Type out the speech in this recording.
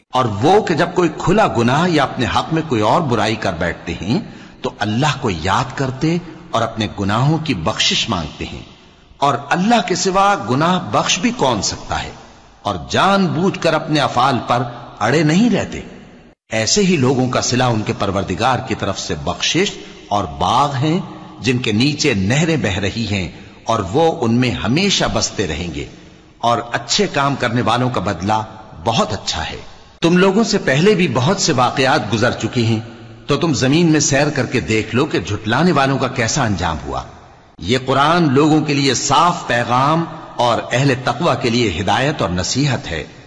और वो कि जब कोई खुला गुनाह या अपने हक में कोई और बुराई कर बैठते हैं तो अल्लाह को याद करते और अपने गुनाहों की बख्शिश मांगते हैं, और अल्लाह के सिवा गुनाह बख्श भी कौन सकता है, और जानबूझकर अपने अफाल पर अड़े नहीं रहते। ऐसे ही लोगों का सिला उनके परवरदिगार की तरफ से बख्शिश और बाग हैं जिनके नीचे नहरें बह रही हैं, और वो उनमें हमेशा बसते रहेंगे, और अच्छे काम करने वालों का बदला बहुत अच्छा है। तुम लोगों से पहले भी बहुत से वाकयात गुजर चुकी हैं, तो तुम जमीन में सैर करके देख लो कि झुटलाने वालों का कैसा अंजाम हुआ। ये कुरान लोगों के लिए साफ पैगाम और अहले तकवा के लिए हिदायत और नसीहत है।